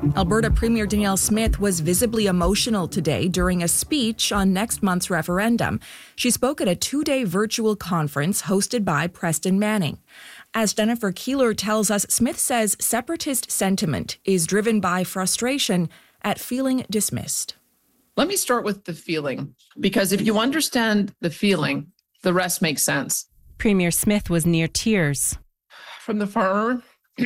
Alberta Premier Danielle Smith was visibly emotional today during a speech on next month's referendum. She spoke at a 2-day virtual conference hosted by Preston Manning. As Jennifer Keeler tells us, Smith says separatist sentiment is driven by frustration at feeling dismissed. Let me start with the feeling, because if you understand the feeling, the rest makes sense. Premier Smith was near tears. From the farmer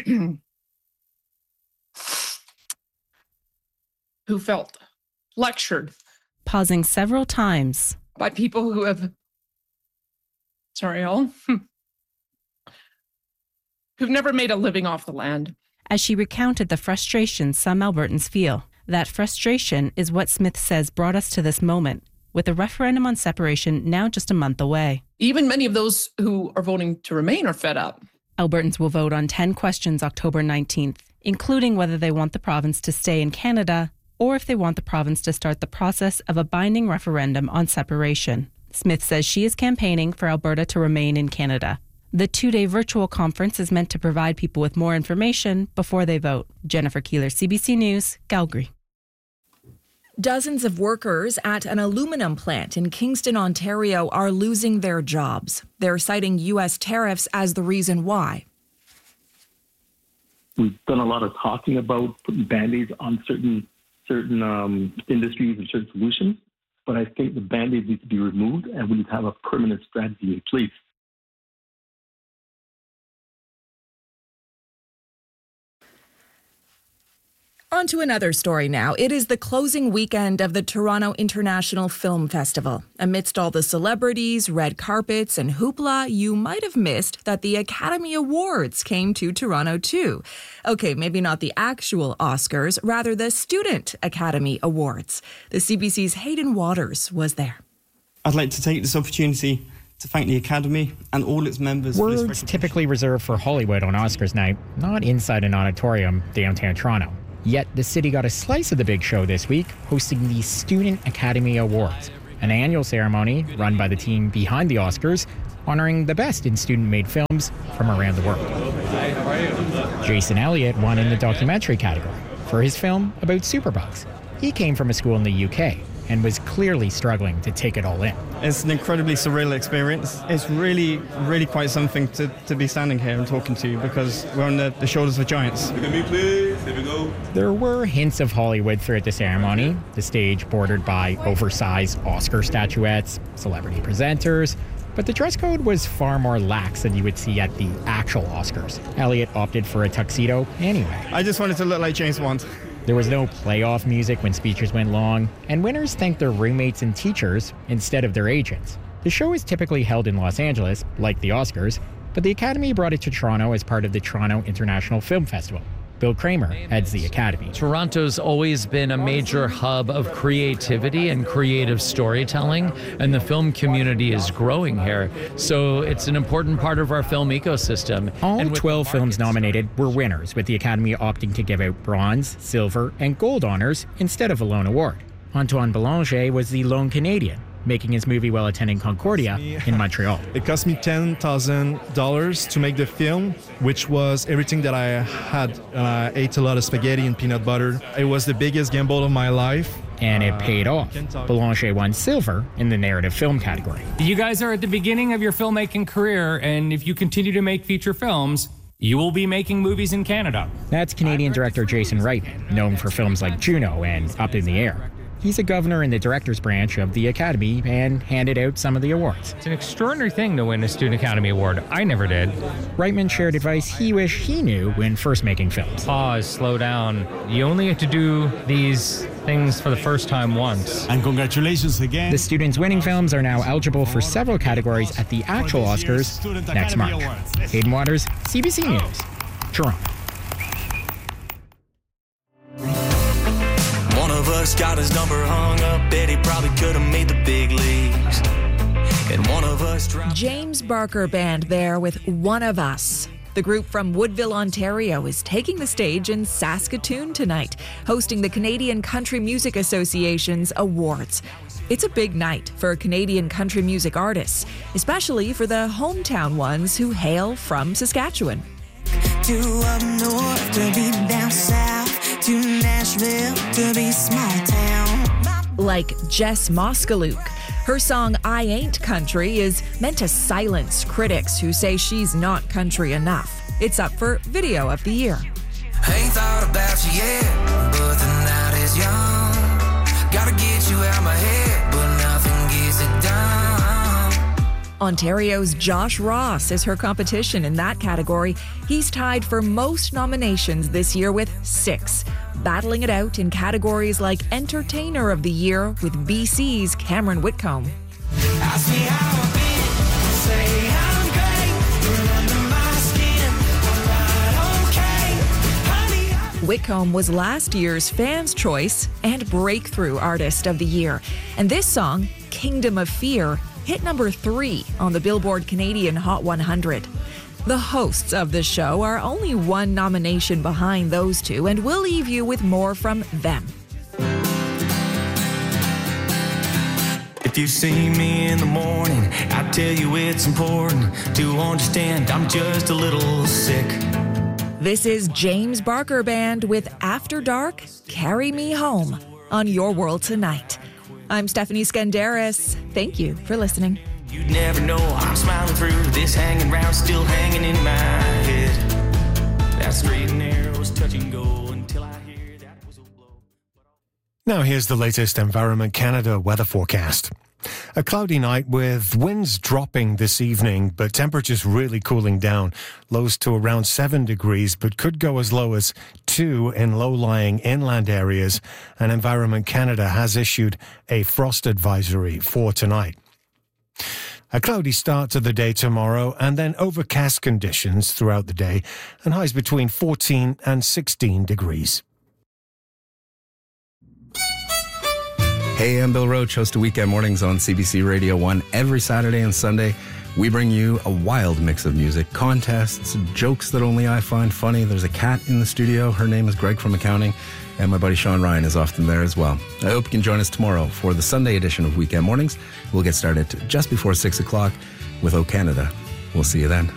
who felt lectured. Pausing several times. By people who have, who've never made a living off the land. As she recounted the frustration some Albertans feel. That frustration is what Smith says brought us to this moment, with the referendum on separation now just a month away. Even many of those who are voting to remain are fed up. Albertans will vote on 10 questions October 19th, including whether they want the province to stay in Canada or if they want the province to start the process of a binding referendum on separation. Smith says she is campaigning for Alberta to remain in Canada. The 2-day virtual conference is meant to provide people with more information before they vote. Jennifer Keeler, CBC News, Calgary. Dozens of workers at an aluminum plant in Kingston, Ontario are losing their jobs. They're citing U.S. tariffs as the reason why. We've done a lot of talking about putting Band-Aids on certain industries and certain solutions, but I think the Band-Aids need to be removed and we need to have a permanent strategy in place. On to another story now. It is the closing weekend of the Toronto International Film Festival. Amidst all the celebrities, red carpets, and hoopla, you might have missed that the Academy Awards came to Toronto too. Okay, maybe not the actual Oscars, rather the Student Academy Awards. The CBC's Hayden Waters was there. I'd like to take this opportunity to thank the Academy and all its members. Words typically reserved for Hollywood on Oscars night, not inside an auditorium downtown Toronto. Yet the city got a slice of the big show this week, hosting the Student Academy Awards, an annual ceremony run by the team behind the Oscars, honoring the best in student-made films from around the world. Jason Elliott won in the documentary category for his film about superbugs. He came from a school in the UK and was clearly struggling to take it all in. It's an incredibly surreal experience. It's really, really quite something to be standing here and talking to you because we're on the shoulders of giants. Look at me, please. Here we go. There were hints of Hollywood throughout the ceremony, the stage bordered by oversized Oscar statuettes, celebrity presenters, but the dress code was far more lax than you would see at the actual Oscars. Elliott opted for a tuxedo anyway. I just wanted to look like James Bond. There was no playoff music when speeches went long, and winners thanked their roommates and teachers instead of their agents. The show is typically held in Los Angeles, like the Oscars, but the Academy brought it to Toronto as part of the Toronto International Film Festival. Bill Kramer heads the Academy. Toronto's always been a major hub of creativity and creative storytelling, and the film community is growing here. So it's an important part of our film ecosystem. All 12 films nominated were winners, with the Academy opting to give out bronze, silver, and gold honors instead of a lone award. Antoine Boulanger was the lone Canadian, making his movie while attending Concordia in Montreal. It cost me $10,000 to make the film, which was everything that I had. I ate a lot of spaghetti and peanut butter. It was the biggest gamble of my life. And it paid off. Boulanger won silver in the narrative film category. You guys are at the beginning of your filmmaking career, and if you continue to make feature films, you will be making movies in Canada. That's Canadian director Jason Reitman, known for films like Juno and Up in the Air. He's a governor in the director's branch of the Academy and handed out some of the awards. It's an extraordinary thing to win a Student Academy Award. I never did. Reitman shared advice he wished he knew when first making films. Pause, slow down. You only have to do these things for the first time once. And congratulations again. The students winning films are now eligible for several categories at the actual Oscars next March. Hayden Waters, CBC News, Toronto. Got his number hung up, bet he probably could have made the big leagues. And one of us James Barker Band there with One of Us. The group from Woodville, Ontario is taking the stage in Saskatoon tonight, hosting the Canadian Country Music Association's awards. It's a big night for Canadian country music artists, especially for the hometown ones who hail from Saskatchewan. To up north, to be down south, to now. like Jess Moskaluke. Her song I Ain't Country is meant to silence critics who say she's not country enough. It's up for Video of the Year. Ain't thought about you yet, but the night is young. Gotta get you out my head, but nothing gets it done. Ontario's Josh Ross is her competition in that category. He's tied for most nominations this year with 6, battling it out in categories like Entertainer of the Year with BC's Cameron Whitcomb. Ask me how I've been, say I'm great, you're under my skin, I'm not okay, honey. Whitcomb was last year's Fans' Choice and Breakthrough Artist of the Year. And this song, Kingdom of Fear, hit number 3 on the Billboard Canadian Hot 100. The hosts of the show are only 1 nomination behind those 2, and we'll leave you with more from them. If you see me in the morning, I tell you it's important to understand I'm just a little sick. This is James Barker Band with After Dark, Carry Me Home on Your World Tonight. I'm Stephanie Skandaris. Thank you for listening. You'd never know I'm smiling through this hanging round, still hanging in my head. That straight and narrow was touch and go until I hear that whistle blow. Now here's the latest Environment Canada weather forecast. A cloudy night with winds dropping this evening, but temperatures really cooling down. Lows to around 7 degrees, but could go as low as 2 in low-lying inland areas. And Environment Canada has issued a frost advisory for tonight. A cloudy start to the day tomorrow, and then overcast conditions throughout the day, and highs between 14 and 16 degrees. Hey, I'm Bill Roach, host of Weekend Mornings on CBC Radio 1. Every Saturday and Sunday, we bring you a wild mix of music, contests, jokes that only I find funny. There's a cat in the studio. Her name is Greg from accounting, and my buddy Sean Ryan is often there as well. I hope you can join us tomorrow for the Sunday edition of Weekend Mornings. We'll get started just before 6 o'clock with O Canada. We'll see you then.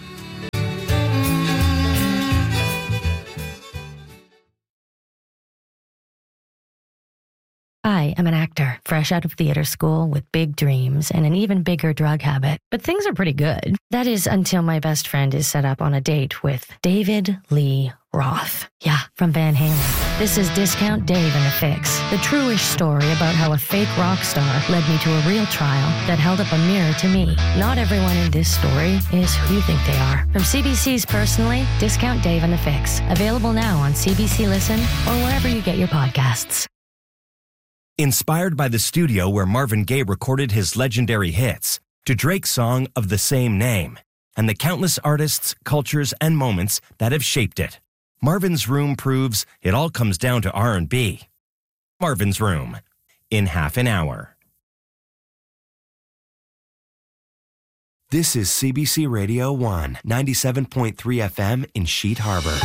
I am an actor, fresh out of theater school with big dreams and an even bigger drug habit. But things are pretty good. That is until my best friend is set up on a date with David Lee Roth. Yeah, from Van Halen. This is Discount Dave and the Fix, the true-ish story about how a fake rock star led me to a real trial that held up a mirror to me. Not everyone in this story is who you think they are. From CBC's Personally, Discount Dave and the Fix. Available now on CBC Listen or wherever you get your podcasts. Inspired by the studio where Marvin Gaye recorded his legendary hits, to Drake's song of the same name, and the countless artists, cultures, and moments that have shaped it. Marvin's Room proves it all comes down to R&B. Marvin's Room, in half an hour. This is CBC Radio 1, 97.3 FM in Sheet Harbor.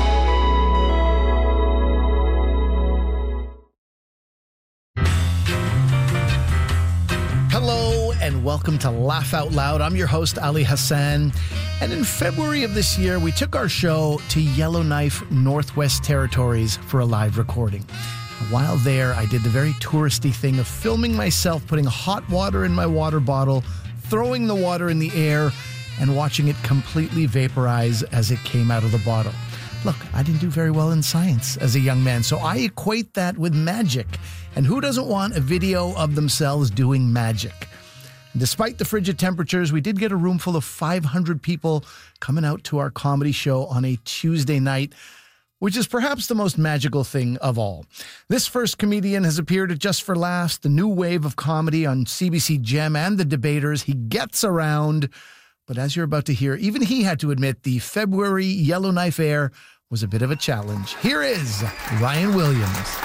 Hello and welcome to Laugh Out Loud. I'm your host, Ali Hassan. And in February of this year, we took our show to Yellowknife, Northwest Territories for a live recording. While there, I did the very touristy thing of filming myself putting hot water in my water bottle, throwing the water in the air, and watching it completely vaporize as it came out of the bottle. Look, I didn't do very well in science as a young man, so I equate that with magic. And who doesn't want a video of themselves doing magic? Despite the frigid temperatures, we did get a room full of 500 people coming out to our comedy show on a Tuesday night, which is perhaps the most magical thing of all. This first comedian has appeared at Just for Laughs, the new wave of comedy on CBC Gem and The Debaters. He gets around, but as you're about to hear, even he had to admit the February Yellowknife air was a bit of a challenge. Here is Ryan Williams.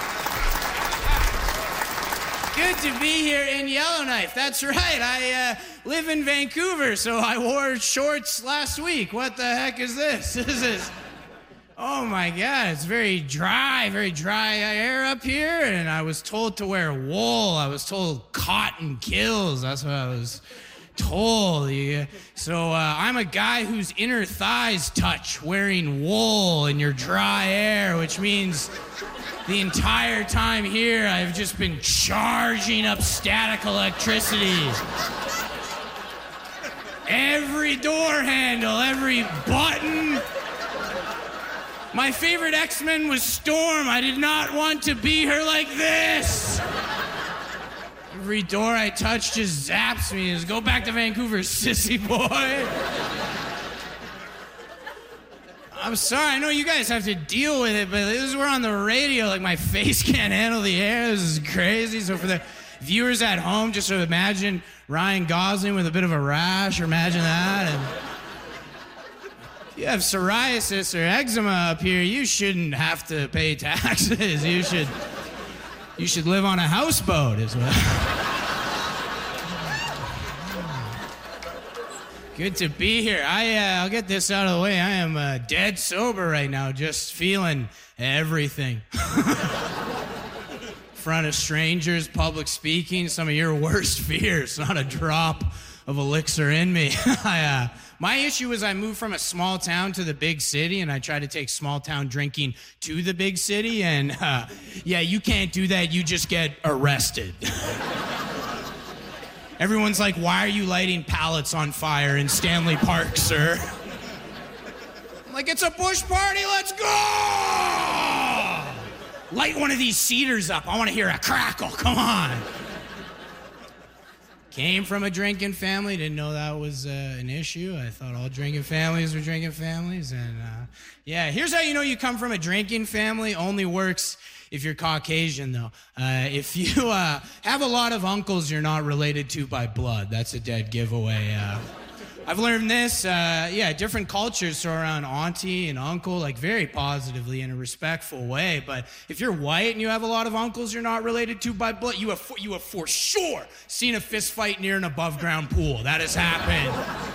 Good to be here in Yellowknife. That's right. I live in Vancouver, so I wore shorts last week. What the heck is this? This is... Oh my God, it's very dry air up here, and I was told to wear wool. I was told cotton kills. That's what I was toll. So I'm a guy whose inner thighs touch wearing wool in your dry air, which means the entire time here I've just been charging up static electricity. Every door handle, every button. My favorite X-Men was Storm. I did not want to be her like this. Every door I touch just zaps me. Just go back to Vancouver, sissy boy. I'm sorry, I know you guys have to deal with it, but we're on the radio. Like, my face can't handle the air. This is crazy. So for the viewers at home, just to imagine Ryan Gosling with a bit of a rash, or imagine that. And if you have psoriasis or eczema up here, you shouldn't have to pay taxes. You should live on a houseboat as well. Good to be here. I'll get this out of the way. I am dead sober right now, just feeling everything. In front of strangers, public speaking, some of your worst fears, not a drop of elixir in me. My issue is I moved from a small town to the big city, and I tried to take small town drinking to the big city, and yeah, you can't do that. You just get arrested. Everyone's like, why are you lighting pallets on fire in Stanley Park, sir? I'm like, it's a bush party, let's go! Light one of these cedars up. I want to hear a crackle, come on. Came from a drinking family, didn't know that was an issue. I thought all drinking families were drinking families. And yeah, here's how you know you come from a drinking family. Only works if you're Caucasian, though. If you have a lot of uncles you're not related to by blood, that's a dead giveaway. I've learned this, different cultures throw around auntie and uncle, like very positively in a respectful way. But if you're white and you have a lot of uncles you're not related to by blood, you have for sure seen a fist fight near an above ground pool. That has happened.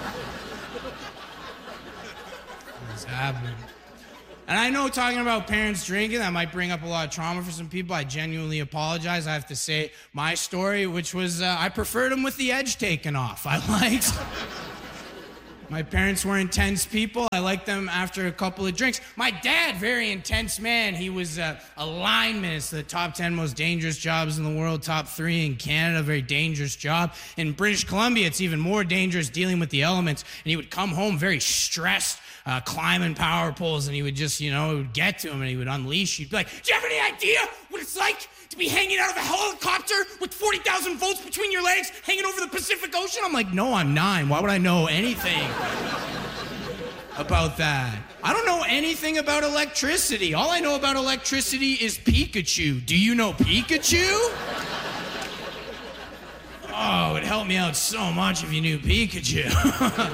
It's happened. And I know talking about parents drinking, that might bring up a lot of trauma for some people. I genuinely apologize. I have to say my story, which was I preferred them with the edge taken off. I liked... My parents were intense people. I liked them after a couple of drinks. My dad, very intense man. He was a lineman. It's the top 10 most dangerous jobs in the world, top 3 in Canada, very dangerous job. In British Columbia, it's even more dangerous, dealing with the elements. And he would come home very stressed, climbing power poles, and he would just, it would get to him and he would unleash. He'd be like, do you have any idea what it's like to be hanging out of a helicopter with 40,000 volts between your legs, hanging over the Pacific Ocean? I'm like, no, I'm 9. Why would I know anything about that? I don't know anything about electricity. All I know about electricity is Pikachu. Do you know Pikachu? Oh, it would help me out so much if you knew Pikachu.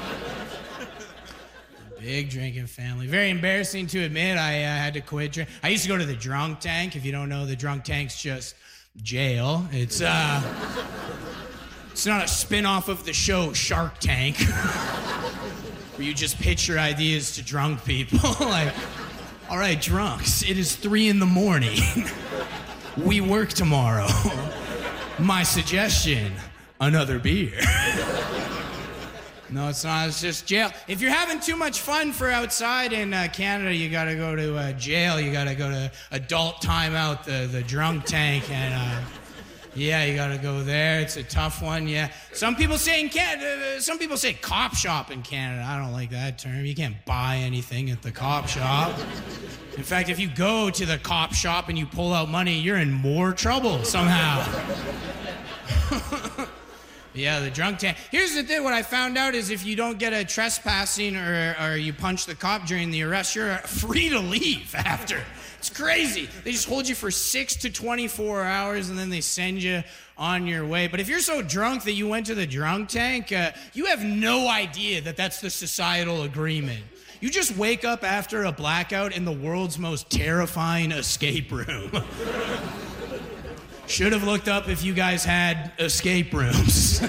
Big drinking family. Very embarrassing to admit. I had to quit drinking. I used to go to the drunk tank. If you don't know, the drunk tank's just jail. It's not a spin-off of the show Shark Tank, where you just pitch your ideas to drunk people. Like, all right, drunks, it is 3 a.m. We work tomorrow. My suggestion, another beer. No, it's not. It's just jail. If you're having too much fun for outside in Canada, you got to go to jail. You got to go to adult timeout, the drunk tank, and yeah, you got to go there. It's a tough one. Yeah, some people say cop shop in Canada. I don't like that term. You can't buy anything at the cop shop. In fact, if you go to the cop shop and you pull out money, you're in more trouble somehow. Yeah, the drunk tank. Here's the thing, what I found out is if you don't get a trespassing or you punch the cop during the arrest, you're free to leave after. It's crazy. They just hold you for 6 to 24 hours and then they send you on your way. But if you're so drunk that you went to the drunk tank, you have no idea that that's the societal agreement. You just wake up after a blackout in the world's most terrifying escape room. Should have looked up if you guys had escape rooms.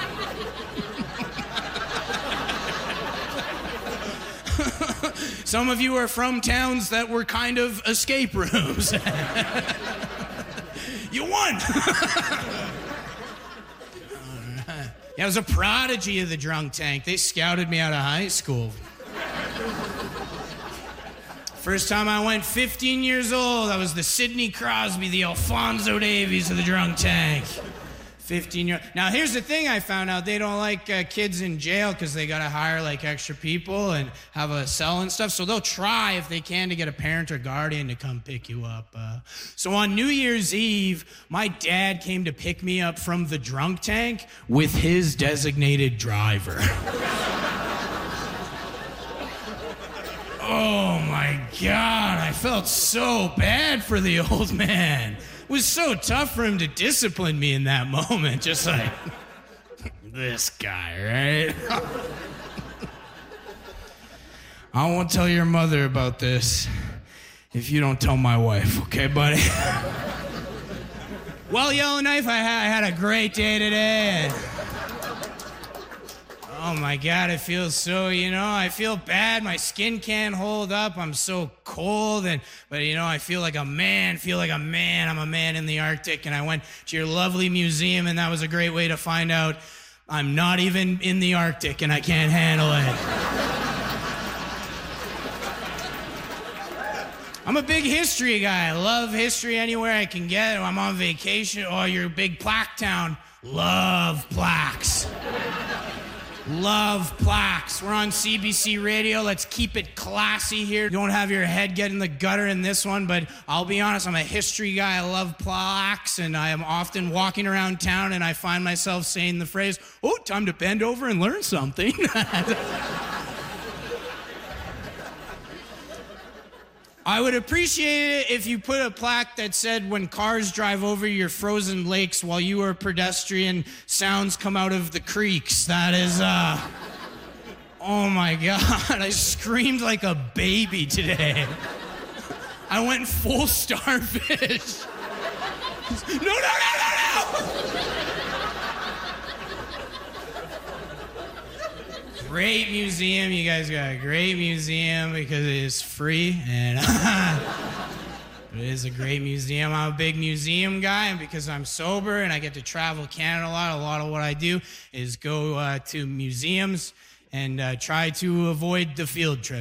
Some of you are from towns that were kind of escape rooms. You won! All right. Yeah, I was a prodigy of the drunk tank. They scouted me out of high school. First time I went, 15 years old. I was the Sidney Crosby, the Alphonso Davies of the drunk tank. 15 years. Now, here's the thing I found out. They don't like kids in jail because they got to hire, like, extra people and have a cell and stuff. So they'll try, if they can, to get a parent or guardian to come pick you up. So on New Year's Eve, my dad came to pick me up from the drunk tank with his designated driver. Oh, my God. I felt so bad for the old man. It was so tough for him to discipline me in that moment. Just like, this guy, right? I won't tell your mother about this if you don't tell my wife, okay, buddy? Well, Yellowknife, I had a great day today. Oh my God, it feels so, I feel bad. My skin can't hold up. I'm so cold, but I feel like a man. I'm a man in the Arctic, and I went to your lovely museum, and that was a great way to find out I'm not even in the Arctic, and I can't handle it. I'm a big history guy. I love history anywhere I can get. I'm on vacation. Oh, you're a big plaque town. Love plaques. Love plaques. We're on CBC Radio. Let's keep it classy here. Don't have your head get in the gutter in this one, but I'll be honest, I'm a history guy. I love plaques, and I am often walking around town, and I find myself saying the phrase, oh, time to bend over and learn something. I would appreciate it if you put a plaque that said, when cars drive over your frozen lakes while you are a pedestrian, sounds come out of the creeks. That is, oh my God, I screamed like a baby today. I went full starfish. No! Great museum. You guys got a great museum because it is free, and it is a great museum. I'm a big museum guy, and because I'm sober and I get to travel Canada a lot of what I do is go to museums and try to avoid the field trip.